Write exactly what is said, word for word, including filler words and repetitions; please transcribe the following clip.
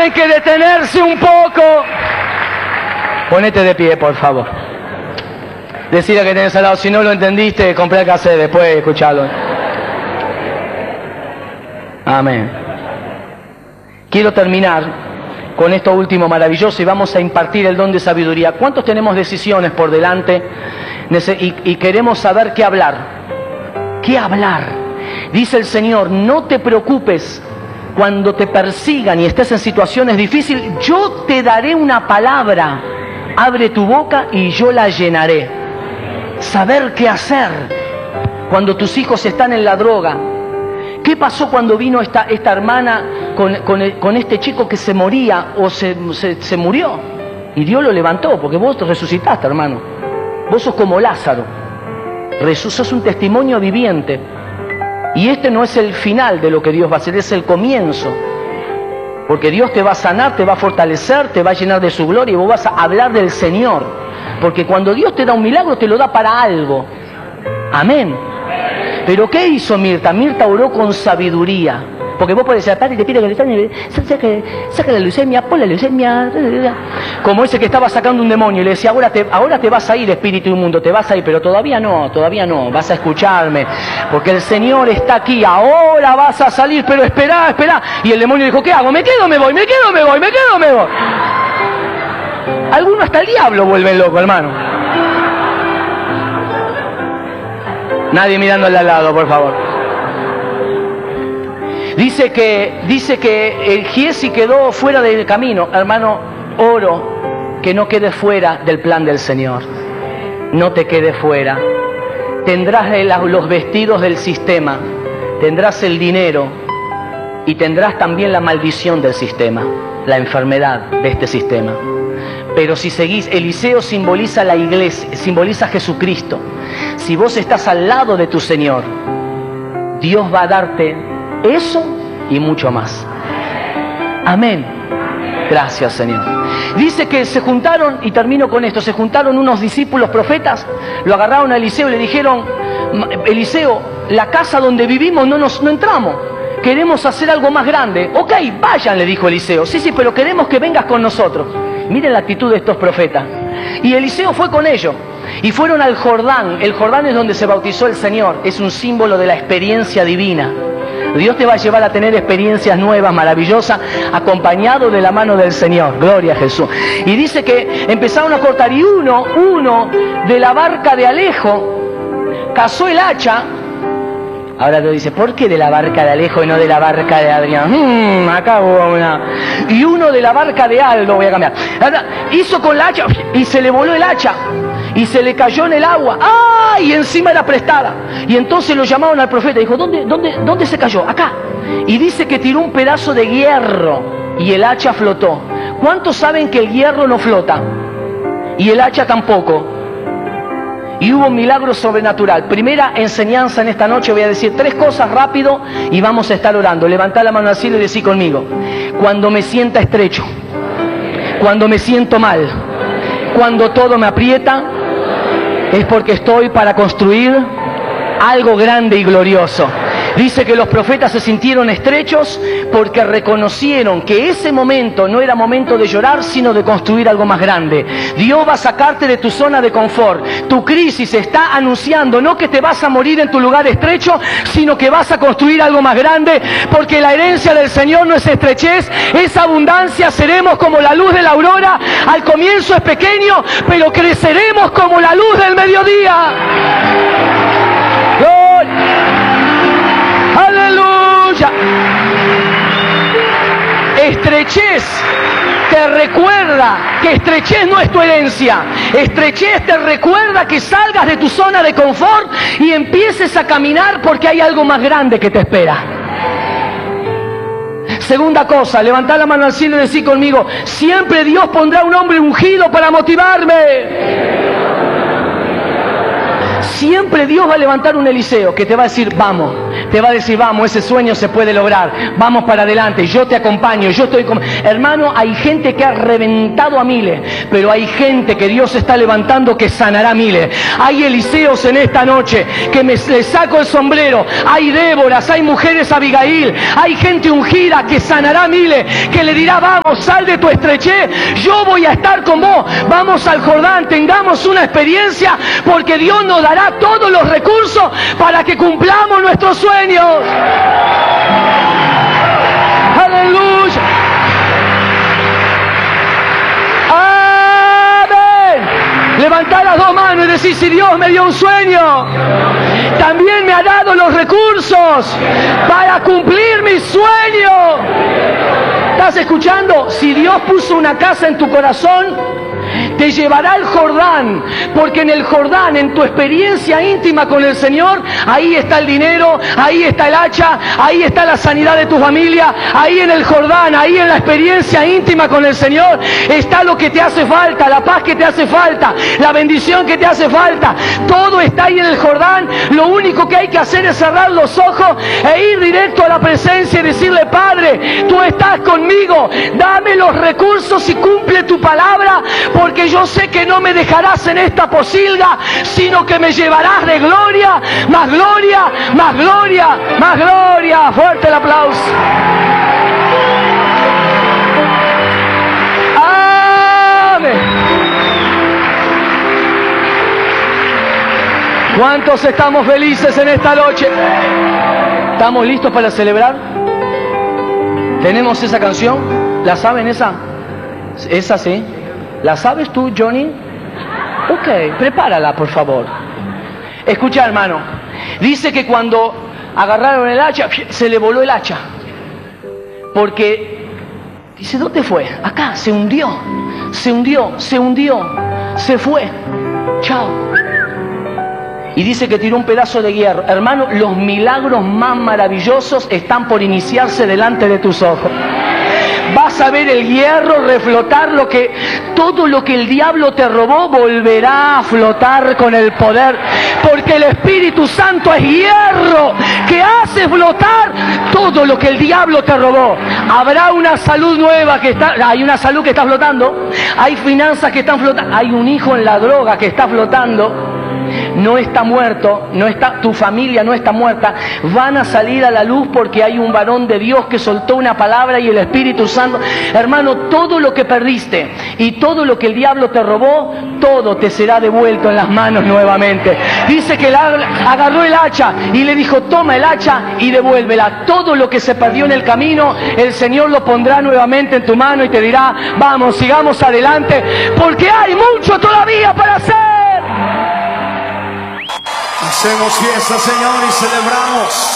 tienen que detenerse un poco. Ponete de pie, por favor. Decirle que tenés al lado, si no lo entendiste, compré el cassette, después escuchalo. Amén. Quiero terminar con esto último maravilloso y vamos a impartir el don de sabiduría. ¿Cuántos tenemos decisiones por delante y, y queremos saber qué hablar? ¿Qué hablar? Dice el Señor, no te preocupes cuando te persigan y estés en situaciones difíciles, yo te daré una palabra, abre tu boca y yo la llenaré. Saber qué hacer cuando tus hijos están en la droga. ¿Qué pasó cuando vino esta, esta hermana con, con, el, con este chico que se moría o se, se, se murió? Y Dios lo levantó, porque vos resucitaste, hermano. Vos sos como Lázaro. Sos un testimonio viviente. Y este no es el final de lo que Dios va a hacer, es el comienzo. Porque Dios te va a sanar, te va a fortalecer, te va a llenar de su gloria y vos vas a hablar del Señor. Porque cuando Dios te da un milagro, te lo da para algo. Amén. Pero ¿qué hizo Mirta? Mirta oró con sabiduría. Porque vos podés decir, padre, te pido que le saque, saque, saque la leucemia, pon la leucemia. Como ese que estaba sacando un demonio y le decía, ahora te, ahora te vas a ir, espíritu inmundo, te vas a ir, pero todavía no, todavía no, vas a escucharme. Porque el Señor está aquí, ahora vas a salir, pero esperá, esperá. Y el demonio dijo, ¿qué hago? ¿Me quedo o me voy? ¿Me quedo o me voy? ¿Me quedo o me voy? Algunos hasta el diablo vuelven loco, hermano. Nadie mirando al lado, por favor. Dice que, dice que el Giesi quedó fuera del camino. Hermano, oro que no quede fuera del plan del Señor. No te quede fuera. Tendrás los vestidos del sistema, tendrás el dinero y tendrás también la maldición del sistema, la enfermedad de este sistema. Pero si seguís, Eliseo simboliza la iglesia, simboliza a Jesucristo. Si vos estás al lado de tu Señor, Dios va a darte eso y mucho más. Amén. Gracias, Señor. Dice que se juntaron, y termino con esto, se juntaron unos discípulos profetas, lo agarraron a Eliseo y le dijeron, Eliseo, la casa donde vivimos no nos no entramos. Queremos hacer algo más grande. Ok, vayan, le dijo Eliseo. Sí, sí, pero queremos que vengas con nosotros. Miren la actitud de estos profetas. Y Eliseo fue con ellos. Y fueron al Jordán. El Jordán es donde se bautizó el Señor. Es un símbolo de la experiencia divina. Dios te va a llevar a tener experiencias nuevas, maravillosas, acompañado de la mano del Señor. Gloria a Jesús. Y dice que empezaron a cortar. Y uno, uno de la barca de Alejo, cazó el hacha. Ahora te dice, ¿por qué de la barca de Alejo y no de la barca de Adrián? Hmm, acá hubo una... Y uno de la barca de Aldo, voy a cambiar. Hizo con la hacha y se le voló el hacha y se le cayó en el agua. ¡Ah! Y encima era prestada. Y entonces lo llamaron al profeta y dijo, ¿dónde, dónde, dónde se cayó? Acá. Y dice que tiró un pedazo de hierro y el hacha flotó. ¿Cuántos saben que el hierro no flota? Y el hacha tampoco. Y hubo un milagro sobrenatural. Primera enseñanza en esta noche, voy a decir tres cosas rápido y vamos a estar orando. Levantá la mano al cielo y decí conmigo. Cuando me sienta estrecho, cuando me siento mal, cuando todo me aprieta, es porque estoy para construir algo grande y glorioso. Dice que los profetas se sintieron estrechos porque reconocieron que ese momento no era momento de llorar, sino de construir algo más grande. Dios va a sacarte de tu zona de confort. Tu crisis está anunciando no que te vas a morir en tu lugar estrecho, sino que vas a construir algo más grande, porque la herencia del Señor no es estrechez, es abundancia. Seremos como la luz de la aurora. Al comienzo es pequeño, pero creceremos como la luz del mediodía. ¡Aleluya! Estrechez te recuerda que estrechez no es tu herencia. Estrechez te recuerda que salgas de tu zona de confort y empieces a caminar porque hay algo más grande que te espera. Segunda cosa, levantá la mano al cielo y decí conmigo, siempre Dios pondrá un hombre ungido para motivarme. siempre Dios va a levantar un Eliseo que te va a decir, vamos, te va a decir, vamos, ese sueño se puede lograr, vamos para adelante, yo te acompaño, yo estoy con... Hermano, hay gente que ha reventado a miles, pero hay gente que Dios está levantando que sanará a miles. Hay Eliseos en esta noche que me les saco el sombrero, hay Déboras, hay mujeres Abigail, hay gente ungida que sanará a miles, que le dirá, vamos, sal de tu estrechez, yo voy a estar con vos, vamos al Jordán, tengamos una experiencia, porque Dios nos dará todos los recursos para que cumplamos nuestros sueños. Aleluya. Amén. Levantar las dos manos y decir, si Dios me dio un sueño, también me ha dado los recursos para cumplir mi sueño. ¿Estás escuchando? Si Dios puso una casa en tu corazón, te llevará al Jordán, porque en el Jordán, en tu experiencia íntima con el Señor, ahí está el dinero, ahí está el hacha, ahí está la sanidad de tu familia, ahí en el Jordán, ahí en la experiencia íntima con el Señor, está lo que te hace falta, la paz que te hace falta, la bendición que te hace falta, todo está ahí en el Jordán. Lo único que hay que hacer es cerrar los ojos e ir directo a la presencia y decirle, Padre, tú estás conmigo, dame los recursos y cumple tu palabra, porque yo sé que no me dejarás en esta posilga, sino que me llevarás de gloria, más gloria, más gloria, más gloria. Fuerte el aplauso. Amén. ¿Cuántos estamos felices en esta noche? ¿Estamos listos para celebrar? ¿Tenemos esa canción? ¿La saben esa? ¿Esa sí? ¿La sabes tú, Johnny? Ok, prepárala, por favor. Escucha, hermano. Dice que cuando agarraron el hacha, se le voló el hacha. Porque, dice, ¿dónde fue? Acá, se hundió. Se hundió, se hundió. Se fue. Chao. Y dice que tiró un pedazo de hierro. Hermano, los milagros más maravillosos están por iniciarse delante de tus ojos. Vas a ver el hierro reflotar, lo que, todo lo que el diablo te robó volverá a flotar con el poder, porque el Espíritu Santo es hierro que hace flotar todo lo que el diablo te robó. Habrá una salud nueva que está, hay una salud que está flotando, hay finanzas que están flotando, hay un hijo en la droga que está flotando. No está muerto, no está, tu familia no está muerta, van a salir a la luz porque hay un varón de Dios que soltó una palabra y el Espíritu Santo. Hermano, todo lo que perdiste y todo lo que el diablo te robó, todo te será devuelto en las manos nuevamente. Dice que él agarró el hacha y le dijo, toma el hacha y devuélvela. Todo lo que se perdió en el camino, el Señor lo pondrá nuevamente en tu mano y te dirá, vamos, sigamos adelante, porque hay mucho todavía para hacer. Hacemos fiesta, Señor, y celebramos.